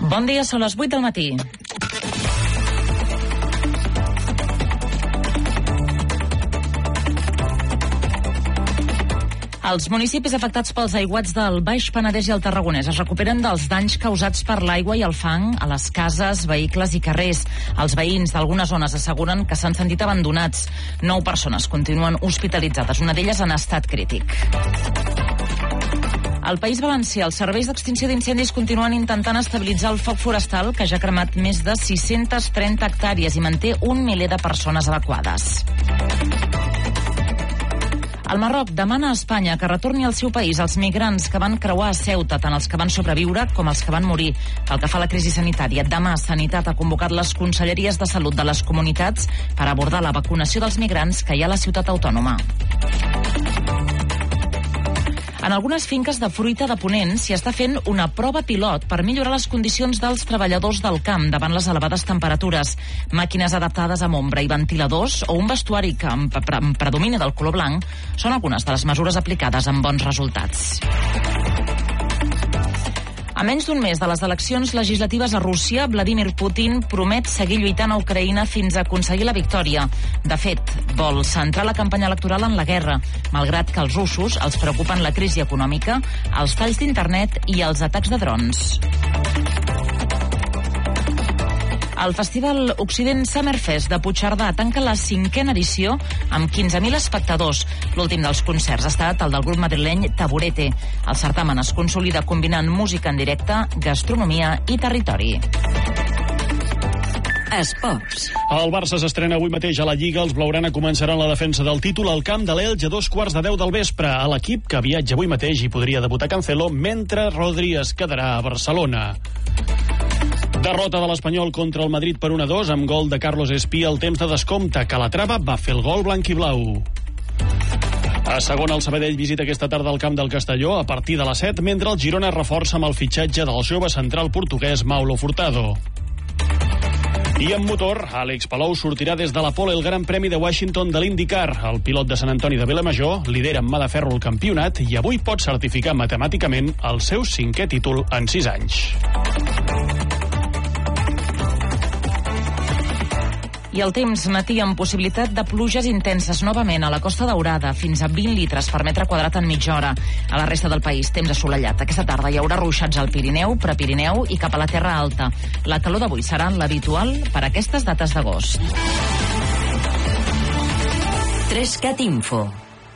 Bon dia, són les 8 del matí. Els municipis afectats pels aiguats del Baix Penedès i el Tarragonès es recuperen dels danys causats per l'aigua i el fang a les cases, vehicles i carrers. Els veïns d'algunes zones asseguren que s'han sentit abandonats. 9 persones continuen hospitalitzades, una d'elles en estat crític. Al País Valencià, els serveis d'extinció d'incendis continuen intentant estabilitzar el foc forestal que ja ha cremat més de 630 hectàrees i manté 1 miler de persones evacuades. El Marroc demana a Espanya que retorni al seu país els migrants que van creuar a Ceuta, tant els que van sobreviure com els que van morir. Pel que fa a la crisi sanitària, demà Sanitat ha convocat les conselleries de salut de les comunitats per abordar la vacunació dels migrants que hi ha a la ciutat autònoma. En algunes finques de fruita de Ponent s'hi està fent una prova pilot per millorar les condicions dels treballadors del camp davant les elevades temperatures. Màquines adaptades amb ombra i ventiladors o un vestuari que amb predomini del color blanc són algunes de les mesures aplicades amb bons resultats. A menys d'un mes de les eleccions legislatives a Rússia, Vladimir Putin promet seguir lluitant a Ucraïna fins a aconseguir la victòria. De fet, vol centrar la campanya electoral en la guerra, malgrat que als russos els preocupen la crisi econòmica, els talls d'internet i els atacs de drons. El Festival Occident Summerfest de Puigcerdà tanca la 5a edició amb 15.000 espectadors. L'últim dels concerts ha estat el del grup madrileny Taburete. El certamen es consolida combinant música en directe, gastronomia i territori. Esports. El Barça s'estrena avui mateix a la Lliga. Els blaugrana començaran la defensa del títol al camp de l'Elx a 2:15 del vespre. A l'equip que viatja avui mateix hi podria debutar Cancelo, mentre Rodri es quedarà a Barcelona. Derrota de l'Espanyol contra el Madrid per 1-2 amb gol de Carlos Espí al temps de descompte. Calatrava va fer el gol blanquiblau. A segona, el Sabadell visita aquesta tarda al camp del Castelló a partir de les 7, mentre el Girona reforça amb el fitxatge del jove central portuguès Paulo Furtado. I en motor, Àlex Palou sortirà des de la pole el Gran Premi de Washington de l'IndyCar. El pilot de Sant Antoni de Vilamajor lidera amb mà de ferro el campionat i avui pot certificar matemàticament el seu 5è títol en 6 anys. I el temps, matí amb possibilitat de pluges intenses novament a la Costa Daurada, fins a 20 litres per metre quadrat en mitja hora. A la resta del país, temps assolellat. Aquesta tarda hi haurà ruixats al Pirineu, Prepirineu i cap a la Terra Alta. La calor d'avui serà l'habitual per a aquestes dates d'agost. 3CAT Info.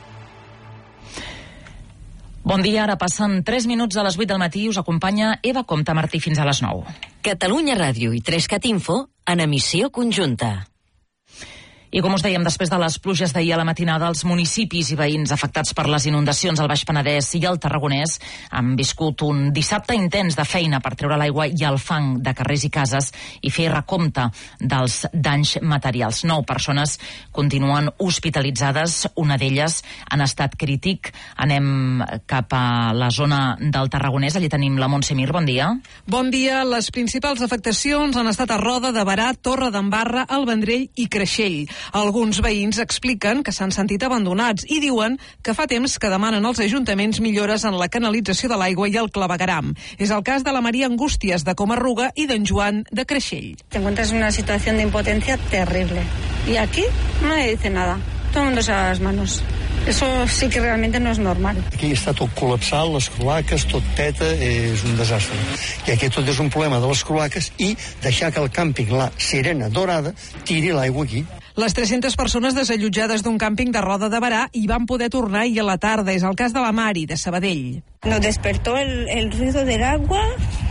Bon dia, ara passen 3 minuts a les 8 del matí. Us acompanya Eva Comte Martí fins a les 9. Catalunya Ràdio i 3CAT Info en emissió conjunta. I com us dèiem, després de les pluges d'ahir a la matinada, els municipis i veïns afectats per les inundacions al Baix Penedès i al Tarragonès han viscut un dissabte intens de feina per treure l'aigua i el fang de carrers i cases i fer recompte dels danys materials. 9 persones continuen hospitalitzades, una d'elles en estat crític. Anem cap a la zona del Tarragonès. Allí tenim la Montse Mir. Bon dia. Bon dia. Les principals afectacions han estat a Roda de Berà, Torre d'Embarra, el Vendrell i Creixell. Alguns veïns expliquen que s'han sentit abandonats i diuen que fa temps que demanen als ajuntaments millores en la canalització de l'aigua i el clavegueram. És el cas de la Maria Angústies de Comarruga i d'en Joan de Creixell. Te encuentras en una situación de impotencia terrible. Y aquí nadie dice nada. Todo el mundo se lava las manos. Eso sí que realmente no és normal. Aquí està tot col·lapsat, les cloaques, tot peta, és un desastre. I aquí tot és un problema de les cloaques i deixar que el càmping, la Sirena Dorada, tiri l'aigua aquí. Les 300 persones desallotjades d'un càmping de Roda de Berà hi van poder tornar ahir a la tarda. És el cas de la Mari, de Sabadell. Nos despertó el ruido del agua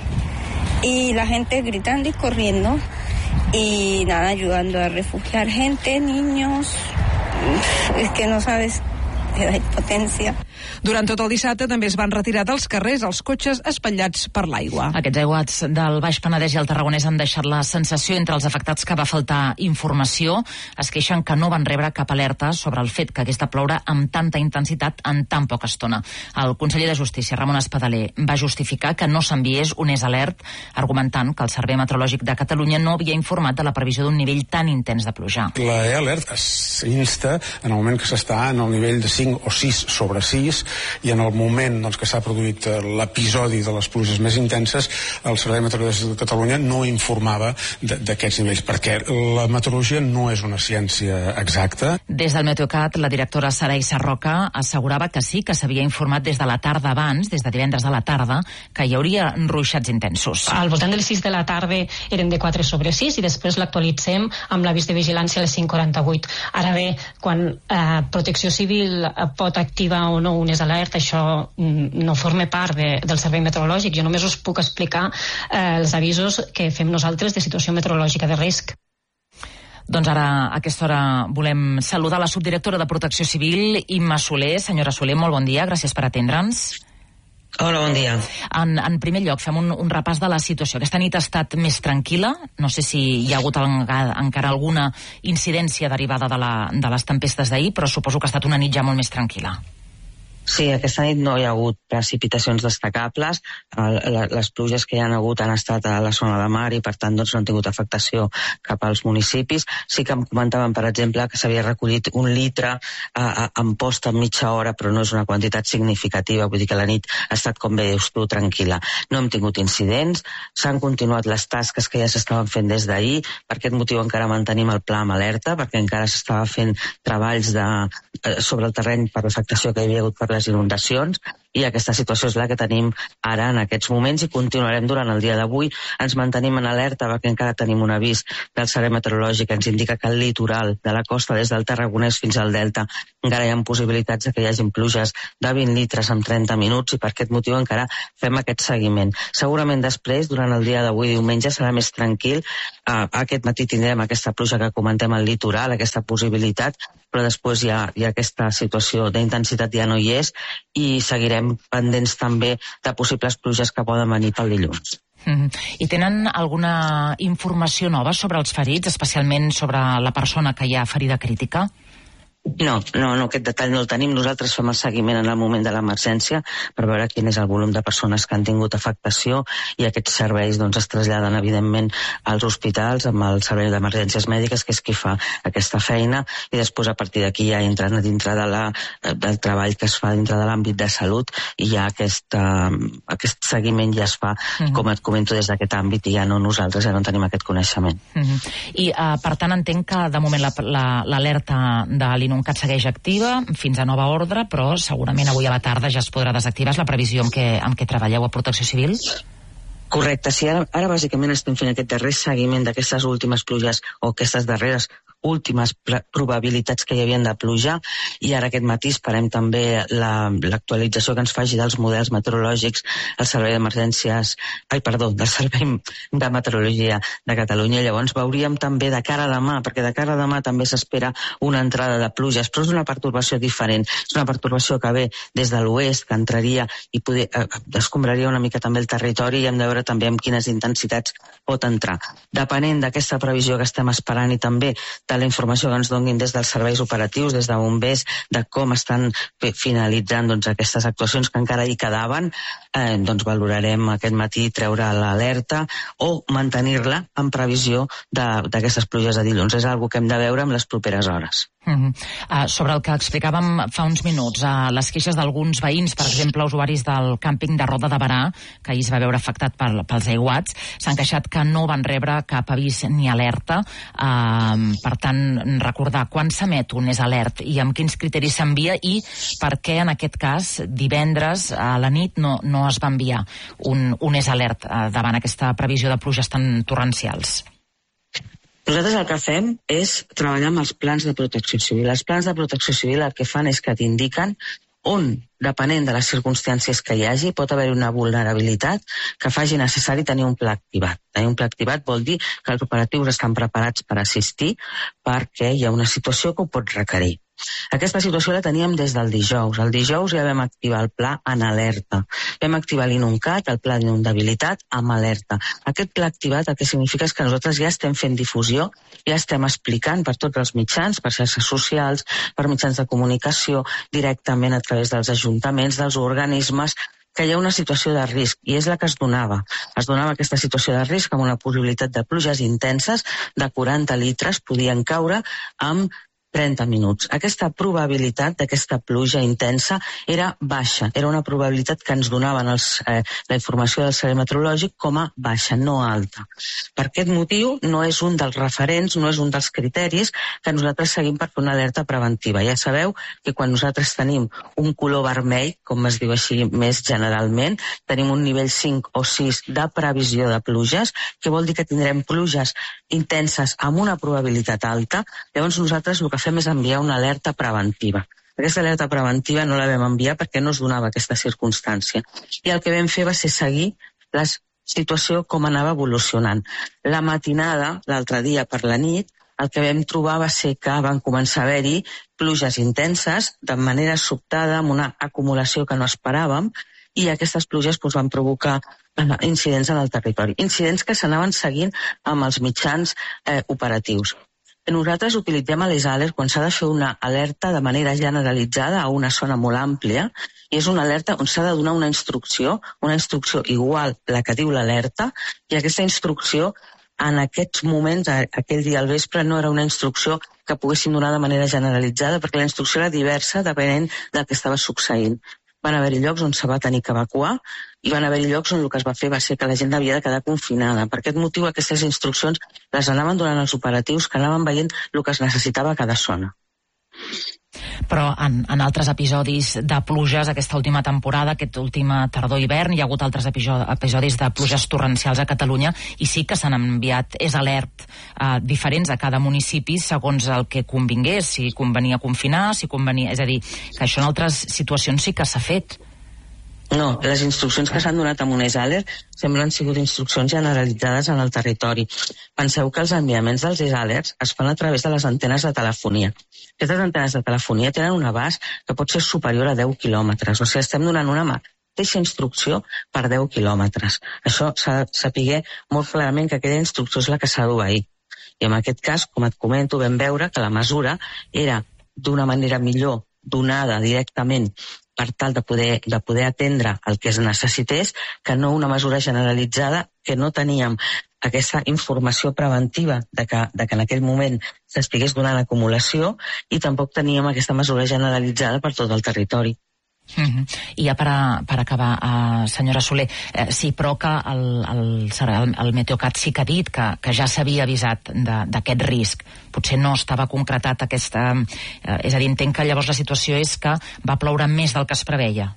y la gente gritando y corriendo. Y nada, ayudando a refugiar gente, niños. Es que no sabes, te da impotencia. Durant tot el dissabte també es van retirar dels carrers els cotxes espatllats per l'aigua. Aquests aiguats del Baix Penedès i el Tarragonès han deixat la sensació entre els afectats que va faltar informació. Es queixen que no van rebre cap alerta sobre el fet que hagués de ploure amb tanta intensitat en tan poca estona. El conseller de Justícia, Ramon Espadaler, va justificar que no s'enviés un alert, argumentant que el Servei Meteorològic de Catalunya no havia informat de la previsió d'un nivell tan intens de pluja. La alert s'insta en el moment que s'està en el nivell de 5 o 6 sobre 6 país, i en el moment que s'ha produït l'episodi de les pluges més intenses, el Servei Meteorològic de Catalunya no informava d'aquests nivells, perquè la meteorologia no és una ciència exacta. Des del Meteocat, la directora Saray Sarroca assegurava que sí, que s'havia informat des de la tarda abans, des de divendres a la tarda, que hi hauria ruixats intensos. Al voltant del 6 de la tarda eren de 4/6 i després l'actualitzem amb l'avís de vigilància a les 5:48. Ara bé, quan Protecció Civil pot activar o no unes alertes, això no forma part del Servei Meteorològic. Jo només us puc explicar els avisos que fem nosaltres de situació meteorològica de risc. Doncs ara, a aquesta hora, volem saludar la subdirectora de Protecció Civil, Imma Soler. Senyora Soler, molt bon dia, gràcies per atendre'ns. Hola, bon dia. En primer lloc, fem un repàs de la situació. Aquesta nit ha estat més tranquil·la. No sé si hi ha hagut encara alguna incidència derivada de les tempestes d'ahir, però suposo que ha estat una nit ja molt més tranquil·la. Sí, aquesta nit no hi ha hagut precipitacions destacables. Les pluges que hi han hagut han estat a la zona de mar i, per tant, no han tingut afectació cap als municipis. Sí que em comentaven, per exemple, que s'havia recollit 1 litre en posta en mitja hora, però no és una quantitat significativa. Vull dir que la nit ha estat, com bé dius tu, tranquil·la. No hem tingut incidents, s'han continuat les tasques que ja s'estaven fent des d'ahir. Per aquest motiu encara mantenim el pla amb alerta, perquè encara s'estava fent treballs sobre el terreny per l'afectació que hi havia hagut per les inundacions, i aquesta situació és la que tenim ara en aquests moments i continuarem durant el dia d'avui. Ens mantenim en alerta perquè encara tenim un avís del Servei Meteorològic que ens indica que al litoral de la costa, des del Tarragonès fins al Delta, encara hi ha possibilitats de que hi hagi pluges de 20 litres en 30 minuts, i per aquest motiu encara fem aquest seguiment. Segurament després, durant el dia d'avui, diumenge, serà més tranquil. Aquest matí tindrem aquesta pluja que comentem al litoral, aquesta possibilitat, però després ja aquesta situació d'intensitat ja no hi és, i seguirem pendents també de possibles pluges que poden venir pel dilluns. I tenen alguna informació nova sobre els ferits, especialment sobre la persona que hi ha ferida crítica? No, aquest detall no el tenim. Nosaltres fem el seguiment en el moment de l'emergència per veure quin és el volum de persones que han tingut afectació, i aquests serveis es traslladen evidentment als hospitals amb el servei d'emergències mèdiques, que és qui fa aquesta feina, i després a partir d'aquí ja entren a dintre del treball que es fa dintre de l'àmbit de salut, i ja aquest seguiment ja es fa, com et comento, des d'aquest àmbit, i ja no nosaltres, ja no tenim aquest coneixement. I per tant entenc que de moment l'alerta de l'INUNCAT segueix activa fins a nova ordre, però segurament avui a la tarda ja es podrà desactivar. És la previsió amb què treballeu a Protecció Civil? Correcte, sí, ara bàsicament estem fent aquest darrer seguiment d'aquestes últimes pluges, o aquestes darreres últimes probabilitats que hi havien de pluja, i ara aquest matí esperem també l'actualització que ens faci dels models meteorològics del Servei del Servei de Meteorologia de Catalunya. Llavors veuríem també de cara a demà, perquè de cara a demà també s'espera una entrada de pluges, però és una pertorbació diferent, és una pertorbació que ve des de l'oest, que entraria i escombraria una mica també el territori, i hem de veure també amb quines intensitats pot entrar. Depenent d'aquesta previsió que estem esperant, i també de la informació que ens donin des dels serveis operatius, des de bombers, de com estan finalitzant aquestes actuacions que encara hi quedaven, valorarem aquest matí treure l'alerta o mantenir-la en previsió d'aquestes pluges de dilluns. És una cosa que hem de veure en les properes hores. Sobre el que explicàvem fa uns minuts, les queixes d'alguns veïns, per exemple usuaris del càmping de Roda de Berà, que ahir es va veure afectat pels aiguats, s'han queixat que no van rebre cap avís ni alerta. Per tant, recordar quan s'emet un és alert i amb quins criteris s'envia, i per què en aquest cas divendres a la nit no es va enviar un és alert davant aquesta previsió de pluges tan torrencials. Nosaltres el que fem és treballar amb els plans de protecció civil. Els plans de protecció civil el que fan és que t'indiquen on, depenent de les circumstàncies que hi hagi, pot haver una vulnerabilitat que faci necessari tenir un pla activat. Tenir un pla activat vol dir que els operatius estan preparats per assistir perquè hi ha una situació que ho pot requerir. Aquesta situació la teníem des del dijous. El dijous ja vam activar el pla en alerta. Vam activar l'INUNCAT, el pla d'inundabilitat, amb alerta. Aquest pla activat el que significa és que nosaltres ja estem fent difusió, ja estem explicant per tots els mitjans, per xarxes socials, per mitjans de comunicació, directament a través dels ajuntaments, dels organismes, que hi ha una situació de risc, i és la que es donava. Es donava aquesta situació de risc amb una possibilitat de pluges intenses de 40 litres podien caure amb 30 minuts. Aquesta probabilitat d'aquesta pluja intensa era baixa, era una probabilitat que ens donaven la informació del Servei Meteorològic com a baixa, no alta. Per aquest motiu no és un dels referents, no és un dels criteris que nosaltres seguim per fer una alerta preventiva. Ja sabeu que quan nosaltres tenim un color vermell, com es diu així més generalment, tenim un nivell 5 o 6 de previsió de pluges, que vol dir que tindrem pluges intenses amb una probabilitat alta. Llavors nosaltres el que fem és enviar una alerta preventiva. Aquesta alerta preventiva no la vam enviar perquè no es donava aquesta circumstància. I el que vam fer va ser seguir la situació com anava evolucionant. La matinada, l'altre dia per la nit, el que vam trobar va ser que van començar a haver-hi pluges intenses de manera sobtada, amb una acumulació que no esperàvem, i aquestes pluges van provocar incidents en el territori. Incidents que s'anaven seguint amb els mitjans operatius. Nosaltres utilitzem a les ALERT quan s'ha de fer una alerta de manera generalitzada a una zona molt àmplia, i és una alerta on s'ha de donar una instrucció igual la que diu l'alerta, i aquesta instrucció en aquests moments, aquell dia al vespre, no era una instrucció que poguessin donar de manera generalitzada, perquè la instrucció era diversa depenent del que estava succeint. Van haver-hi llocs on se va tenir que evacuar i van haver-hi llocs on el que es va fer va ser que la gent havia de quedar confinada. Per aquest motiu, aquestes instruccions les anaven donant els operatius que anaven veient el que es necessitava a cada zona. Però en altres episodis de pluges, aquesta última temporada, aquest últim tardor-hivern, hi ha hagut altres episodis de pluges torrencials a Catalunya, i sí que s'han enviat alert diferents a cada municipi segons el que convingués, si convenia confinar, si convenia... És a dir, que això en altres situacions sí que s'ha fet. No, les instruccions que s'han donat a Monés ALERT semblen han sigut instruccions generalitzades en el territori. Penseu que els enviaments dels ESALERTs es fan a través de les antenes de telefonia. Aquestes antenes de telefonia tenen un abast que pot ser superior a 10 quilòmetres. O sigui, estem donant una mateixa instrucció per 10 quilòmetres. Això s'ha de saber molt clarament que aquella instrucció és la que s'ha d'obeir. I en aquest cas, com et comento, vam veure que la mesura era d'una manera millor donada directament per tal de poder atendre el que es necessités, que no una mesura generalitzada, que no teníem aquesta informació preventiva de que en aquell moment s'estigués donant acumulació, i tampoc teníem aquesta mesura generalitzada per tot el territori. I ja per acabar, senyora Soler, sí, però que el Meteocat sí que ha dit que ja s'havia avisat d'aquest risc. Potser no estava concretat aquesta... És a dir, entenc que llavors la situació és que va ploure més del que es preveia.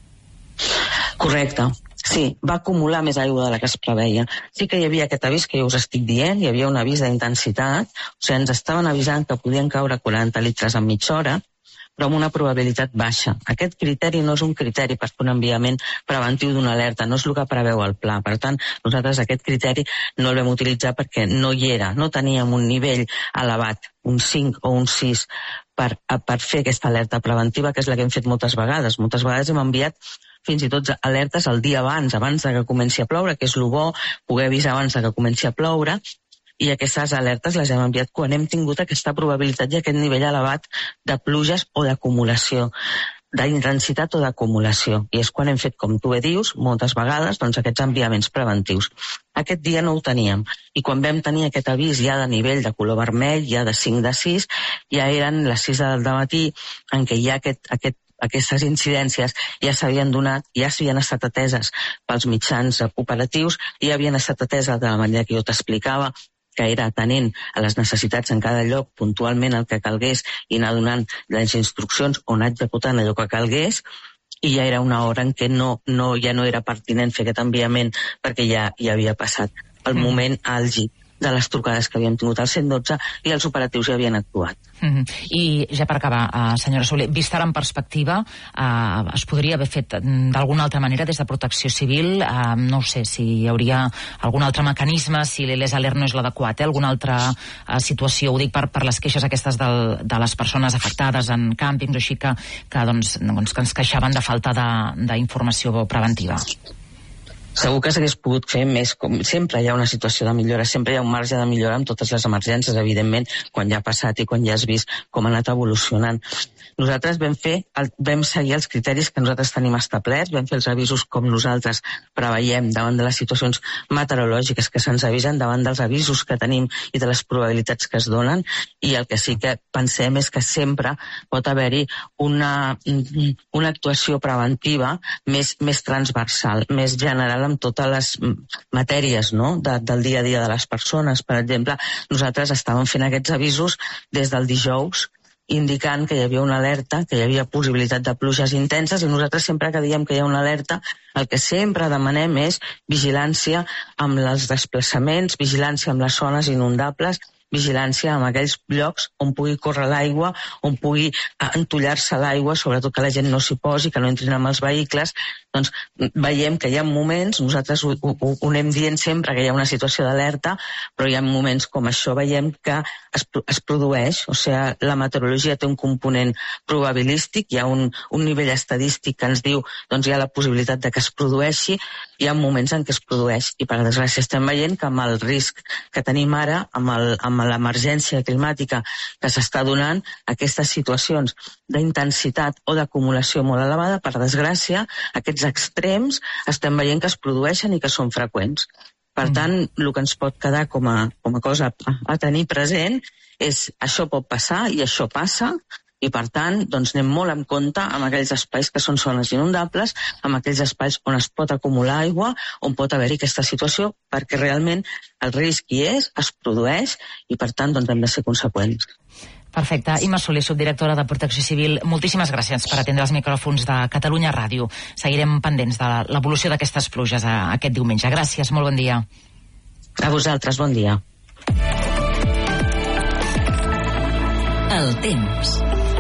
Correcte. Sí, va acumular més aigua de la que es preveia. Sí que hi havia aquest avís que jo us estic dient, hi havia un avís d'intensitat, o sigui, ens estaven avisant que podien caure 40 litres en mitja hora, però amb una probabilitat baixa. Aquest criteri no és un criteri per fer un enviament preventiu d'una alerta, no és el que preveu el pla. Per tant, nosaltres aquest criteri no el vam utilitzar perquè no hi era, no teníem un nivell elevat, un 5 o un 6, per fer aquesta alerta preventiva, que és la que hem fet moltes vegades. Moltes vegades hem enviat fins i tot alertes el dia abans de que comenci a ploure, que és el bo, poder avisar abans de que comenci a ploure, i aquestes alertes les hem enviat quan hem tingut aquesta probabilitat i aquest nivell elevat de pluges o d'acumulació, d'intensitat o d'acumulació. I és quan hem fet, com tu bé dius, moltes vegades, doncs, aquests enviaments preventius. Aquest dia no ho teníem, i quan vam tenir aquest avís ja de nivell de color vermell, ja de 5 de 6, ja eren les 6 del matí en què ja aquestes incidències ja s'havien donat, ja s'havien estat ateses pels mitjans operatius, i havien estat ateses de la manera que jo t'explicava, que era atenent a les necessitats en cada lloc, puntualment el que calgués, i anar donant les instruccions o anar executant allò que calgués, i ja era una hora en què ja no era pertinent fer aquest enviament perquè ja havia passat el moment àlgid de les trucades que havíem tingut al 112 i els operatius ja havien actuat. I ja per acabar, senyora Soler, vist ara en perspectiva, es podria haver fet d'alguna altra manera des de Protecció Civil? No sé si hi hauria algun altre mecanisme, si l'ESALERT no és l'adequat, alguna altra situació, ho dic per les queixes aquestes de les persones afectades en càmpings o així que ens queixaven de falta d'informació preventiva. Segur que s'hagués pogut fer més, com sempre hi ha una situació de millora, sempre hi ha un marge de millora amb totes les emergències, evidentment, quan ja ha passat i quan ja has vist com ha anat evolucionant. Nosaltres vam seguir els criteris que nosaltres tenim establerts, vam fer els avisos com nosaltres preveiem davant de les situacions meteorològiques que se'ns avisen, davant dels avisos que tenim i de les probabilitats que es donen, i el que sí que pensem és que sempre pot haver-hi una actuació preventiva més transversal, més general amb totes les matèries, no?, del dia a dia de les persones. Per exemple, nosaltres estàvem fent aquests avisos des del dijous, indicant que hi havia una alerta, que hi havia possibilitat de pluges intenses, i nosaltres sempre que diem que hi ha una alerta, el que sempre demanem és vigilància amb els desplaçaments, vigilància amb les zones inundables, vigilància amb aquells llocs on pugui córrer l'aigua, on pugui entollar-se l'aigua, sobretot que la gent no s'hi posi, que no entrin amb els vehicles. Doncs veiem que hi ha moments, nosaltres ho anem dient sempre que hi ha una situació d'alerta, però hi ha moments com això, veiem que es produeix, o sigui, la meteorologia té un component probabilístic, hi ha un nivell estadístic que ens diu doncs hi ha la possibilitat de que es produeixi, hi ha moments en què es produeix, i per desgràcia estem veient que amb el risc que tenim ara, amb l'emergència climàtica que s'està donant, aquestes situacions d'intensitat o d'acumulació molt elevada, per desgràcia, aquests extrems estem veient que es produeixen i que són freqüents. Per tant, el que ens pot quedar com a cosa a tenir present és això pot passar i això passa, i per tant doncs anem molt en compte amb aquells espais que són zones inundables, amb aquells espais on es pot acumular aigua, on pot haver-hi aquesta situació, perquè realment el risc hi és, es produeix, i per tant doncs hem de ser conseqüents. Perfecte. Imma Soler, subdirectora de Protecció Civil, moltíssimes gràcies per atendre els micròfons de Catalunya Ràdio. Seguirem pendents de l'evolució d'aquestes pluges aquest diumenge. Gràcies, molt bon dia. A vosaltres, bon dia. El temps.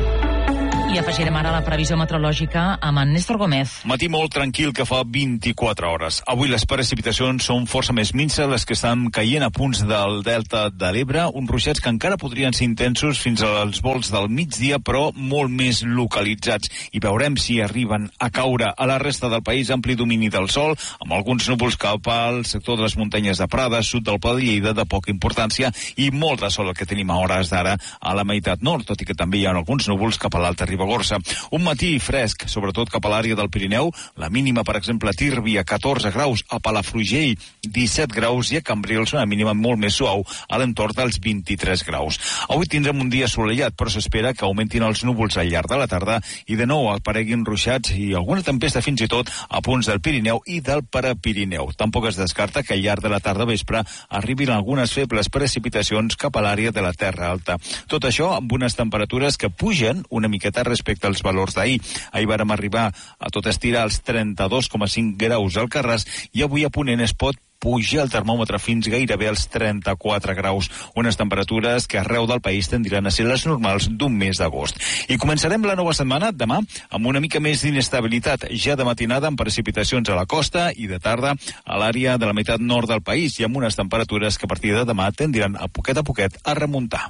I afegirem ara la previsió meteorològica amb en Néstor Gómez. Matí molt tranquil que fa 24 hores. Avui les precipitacions són força més minses, les que estan caient a punts del delta de l'Ebre, uns ruixats que encara podrien ser intensos fins als volts del migdia, però molt més localitzats. I veurem si arriben a caure a la resta del país ampli domini del sol, amb alguns núvols cap al sector de les muntanyes de Prada, sud del Pla de Lleida, de poca importància, i molt de sol el que tenim a hores d'ara a la meitat nord, tot i que també hi ha alguns núvols cap a l'Alta Ribagorça. Un matí fresc, sobretot cap a l'àrea del Pirineu, la mínima, per exemple, a Tírvia, 14 graus, a Palafrugell, 17 graus, i a Cambrils una mínima molt més suau, a l'entorn dels 23 graus. Avui tindrem un dia assolellat, però s'espera que augmentin els núvols al llarg de la tarda i de nou apareguin ruixats i alguna tempesta fins i tot a punts del Pirineu i del Prepirineu. Tampoc es descarta que al llarg de la tarda vespre arribin algunes febles precipitacions cap a l'àrea de la Terra Alta. Tot això amb unes temperatures que pugen una miqueta respecte als valors d'ahir. Ahir vàrem arribar a tot estirar als 32,5 graus al Carràs i avui a Ponent es pot pujar el termòmetre fins gairebé als 34 graus, unes temperatures que arreu del país tendran a ser les normals d'un mes d'agost. I començarem la nova setmana demà amb una mica més d'inestabilitat, ja de matinada amb precipitacions a la costa i de tarda a l'àrea de la meitat nord del país i amb unes temperatures que a partir de demà tendran a poquet a remuntar.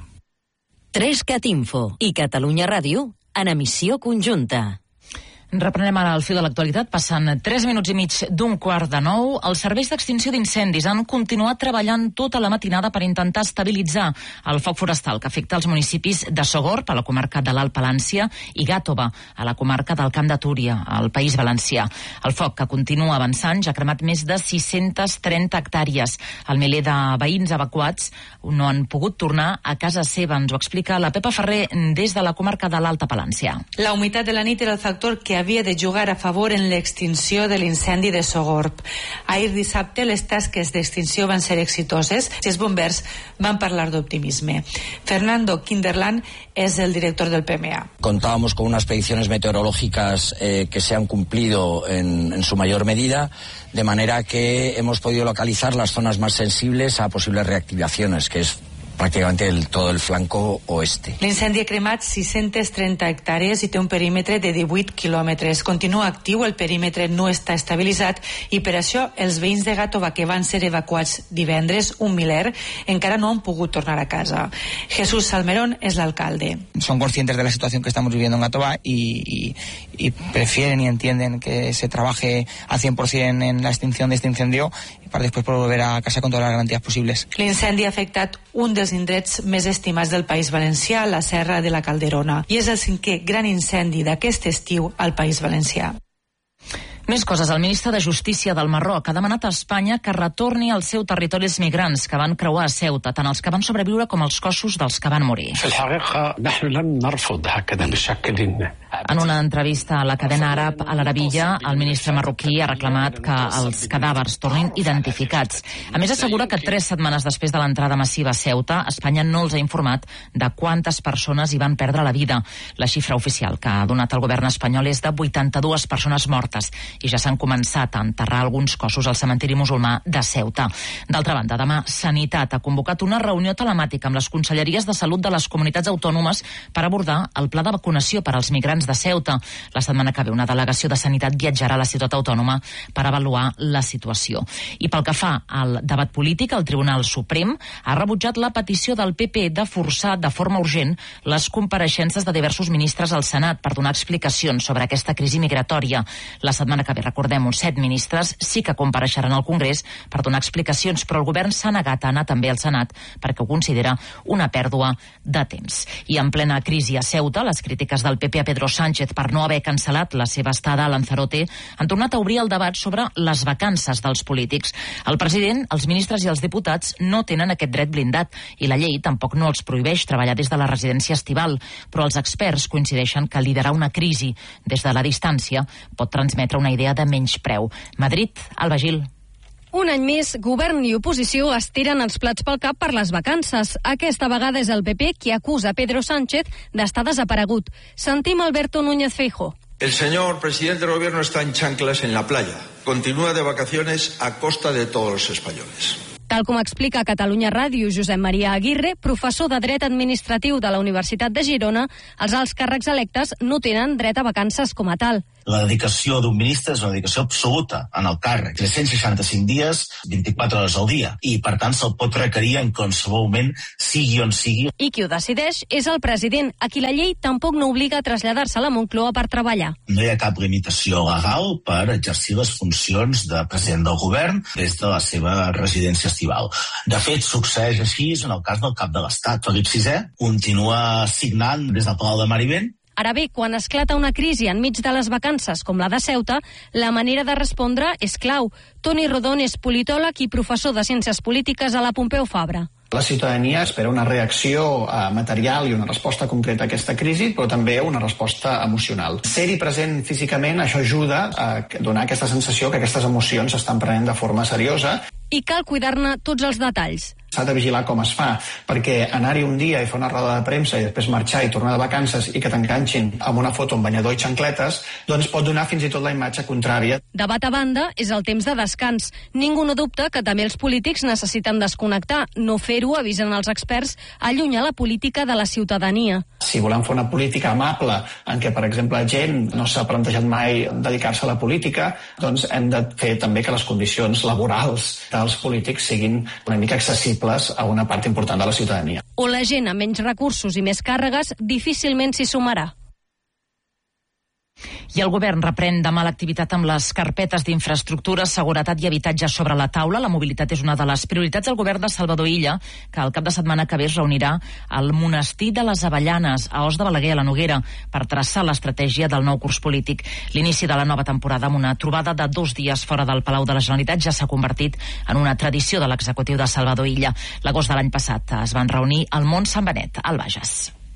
3CAT Info i Catalunya Ràdio en emissió conjunta. Reprenem ara el fil de l'actualitat. Passant 3 minuts i mig d'un quart de 9, els serveis d'extinció d'incendis han continuat treballant tota la matinada per intentar estabilitzar el foc forestal que afecta els municipis de Sogorb, a la comarca de l'Alt Palància, i Gàtova, a la comarca del Camp de Túria, al País Valencià. El foc, que continua avançant, ja ha cremat més de 630 hectàrees. El miler de veïns evacuats no han pogut tornar a casa seva. Ens ho explica la Pepa Ferrer des de la comarca de l'Alta Palància. La humitat de la nit era el factor que havia de jugar a favor en l'extinció de l'incendi de Sogorb. Ahir dissabte les tasques d'extinció van ser exitoses i els bombers van parlar d'optimisme. Fernando Kinderland es el director del PMA. Contábamos con unas predicciones meteorológicas que se han cumplido en su mayor medida, de manera que hemos podido localizar las zonas más sensibles a posibles reactivaciones, que es prácticamente todo el flanco oeste. L'incendi ha cremat 630 hectàrees i té un perímetre de 18 quilòmetres. Continua actiu, el perímetre no està estabilitzat i per això els veïns de Gàtova que van ser evacuats divendres, un miler, encara no han pogut tornar a casa. Jesús Salmerón és l'alcalde. Son conscientes de la situación que estamos viviendo en Gàtova y prefieren y entienden que se trabaje al 100% en la extinción de este incendio para después poder volver a casa con todas las garantías posibles. L'incendi ha afectat un dels indrets més estimats del País Valencià, la Serra de la Calderona, i és el 5è gran incendi d'aquest estiu al País Valencià. Més coses. El ministre de Justícia del Marroc ha demanat a Espanya que retorni al seu territori els migrants que van creuar a Ceuta, tant els que van sobreviure com els cossos dels que van morir. En una entrevista a la cadena àrab a l'Arabilla, el ministre marroquí ha reclamat que els cadàvers tornin identificats. A més, assegura que 3 setmanes després de l'entrada massiva a Ceuta, Espanya no els ha informat de quantes persones hi van perdre la vida. La xifra oficial que ha donat el govern espanyol és de 82 persones mortes i ja s'han començat a enterrar alguns cossos al cementiri musulmà de Ceuta. D'altra banda, demà Sanitat ha convocat una reunió telemàtica amb les conselleries de salut de les comunitats autònomes per abordar el pla de vacunació per als migrants de Ceuta. La setmana que ve una delegació de Sanitat viatjarà a la ciutat autònoma per avaluar la situació. I pel que fa al debat polític, el Tribunal Suprem ha rebutjat la petició del PP de forçar de forma urgent les compareixences de diversos ministres al Senat per donar explicacions sobre aquesta crisi migratòria. La setmana que ve, recordem, uns 7 ministres sí que compareixeran al Congrés per donar explicacions, però el govern s'ha negat a anar també al Senat perquè ho considera una pèrdua de temps. I en plena crisi a Ceuta, les crítiques del PP a Pedro Sánchez per no haver cancel·lat la seva estada a Lanzarote han tornat a obrir el debat sobre les vacances dels polítics. El president, els ministres i els diputats no tenen aquest dret blindat i la llei tampoc no els prohibeix treballar des de la residència estival, però els experts coincideixen que liderar una crisi des de la distància pot transmetre una idea de menyspreu. Madrid, Alba Gil. Un any més, govern i oposició es tiren els plats pel cap per les vacances. Aquesta vegada és el PP qui acusa Pedro Sánchez d'estar desaparegut. Sentim Alberto Núñez Feijóo. El señor presidente del gobierno está en chanclas en la playa. Continúa de vacaciones a costa de todos los españoles. Tal com explica a Catalunya Ràdio Josep Maria Aguirre, professor de Dret Administratiu de la Universitat de Girona, els alts càrrecs electes no tenen dret a vacances com a tal. La dedicació d'un ministre és una dedicació absoluta en el càrrec. 365 dies, 24 hores al dia. I, per tant, se'l pot requerir en qualsevol moment, sigui on sigui. I qui ho decideix és el president, a qui la llei tampoc no obliga a traslladar-se a la Moncloa per treballar. No hi ha cap limitació legal per exercir les funcions de president del govern des de la seva residència estival. De fet, succeeix així en el cas del cap de l'Estat. Felip VI continua signant des del Palau de Mar i Vent. Ara bé, quan esclata una crisi enmig de les vacances, com la de Ceuta, la manera de respondre és clau. Toni Rodon és politòleg i professor de Ciències Polítiques a la Pompeu Fabra. La ciutadania espera una reacció material i una resposta concreta a aquesta crisi, però també una resposta emocional. Ser-hi present físicament, això ajuda a donar aquesta sensació que aquestes emocions s'estan prenent de forma seriosa. I cal cuidar-ne tots els detalls. S'ha de vigilar com es fa, perquè anar-hi un dia i fer una roda de premsa i després marxar i tornar de vacances i que t'enganxin amb una foto amb banyador i xancletes, doncs pot donar fins i tot la imatge contrària. Debat a banda, és el temps de descans. Ningú no dubta que també els polítics necessiten desconnectar. No fer-ho, avisen els experts, allunya la política de la ciutadania. Si volem fer una política amable, en què, per exemple, gent no s'ha plantejat mai dedicar-se a la política, doncs hem de fer també que les condicions laborals dels polítics siguin una mica accessibles a una part important de la ciutadania. O la gent amb menys recursos i més càrregues difícilment s'hi sumarà. I el govern reprèn demà l'activitat amb les carpetes d'infraestructures, seguretat i habitatge sobre la taula. La mobilitat és una de les prioritats del govern de Salvador Illa, que el cap de setmana que ve es reunirà al Monestir de les Avellanes, a Os de Balaguer, a la Noguera, per traçar l'estratègia del nou curs polític. L'inici de la nova temporada amb una trobada de 2 dies fora del Palau de la Generalitat ja s'ha convertit en una tradició de l'executiu de Salvador Illa. L'agost de l'any passat es van reunir al Mont Sant Benet, al Bages.